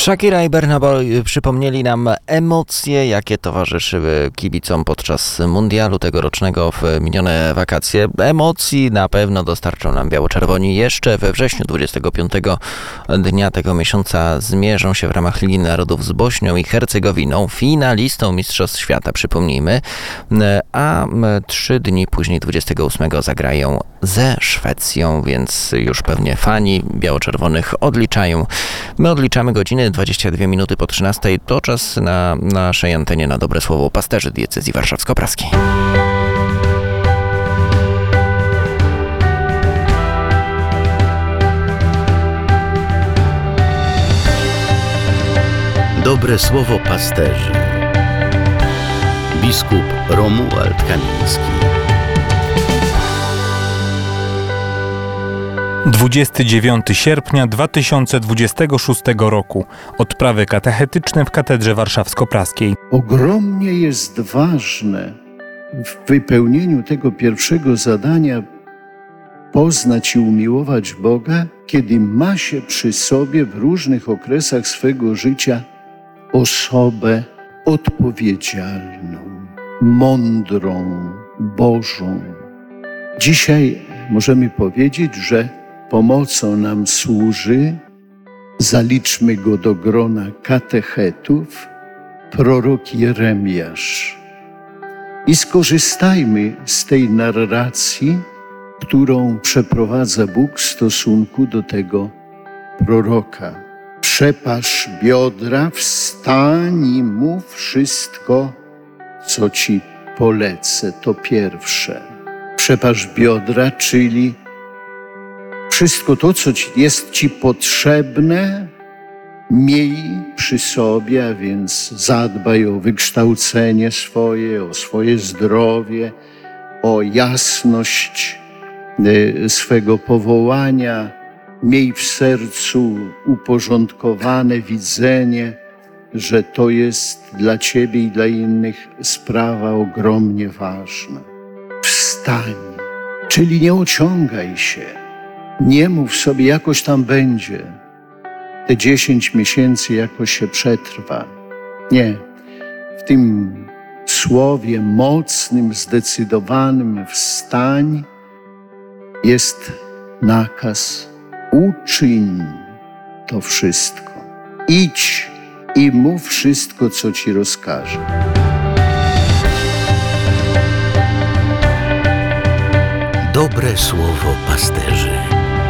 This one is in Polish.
Shakira i Burna Boy przypomnieli nam emocje, jakie towarzyszyły kibicom podczas mundialu tegorocznego w minione wakacje. Emocji na pewno dostarczą nam biało-czerwoni. Jeszcze we wrześniu 25 dnia tego miesiąca zmierzą się w ramach Ligi Narodów z Bośnią i Hercegowiną, finalistą Mistrzostw Świata, przypomnijmy, a 3 dni później 28 zagrają ze Szwecją, więc już pewnie fani biało-czerwonych odliczają. My odliczamy godziny, 22 minuty po 13. To czas na naszej antenie na dobre słowo pasterzy diecezji warszawsko-praskiej. Dobre słowo pasterzy. Biskup Romuald Kamiński. 29 sierpnia 2026 roku. Odprawy katechetyczne w Katedrze Warszawsko-Praskiej. Ogromnie jest ważne w wypełnieniu tego pierwszego zadania poznać i umiłować Boga, kiedy ma się przy sobie w różnych okresach swego życia osobę odpowiedzialną, mądrą, Bożą. Dzisiaj możemy powiedzieć, że pomocą nam służy, zaliczmy go do grona katechetów, prorok Jeremiasz. I skorzystajmy z tej narracji, którą przeprowadza Bóg w stosunku do tego proroka. Przepasz biodra, wstań i mów wszystko, co ci polecę. To pierwsze. Przepasz biodra, czyli wszystko to, co jest ci potrzebne, miej przy sobie, a więc zadbaj o wykształcenie swoje, o swoje zdrowie, o jasność swego powołania. Miej w sercu uporządkowane widzenie, że to jest dla ciebie i dla innych sprawa ogromnie ważna. Wstań, czyli nie ociągaj się. Nie mów sobie, jakoś tam będzie. Te 10 miesięcy jakoś się przetrwa. Nie. W tym słowie mocnym, zdecydowanym wstań jest nakaz: uczyń to wszystko. Idź i mów wszystko, co ci rozkaże. Dobre słowo pasterzy.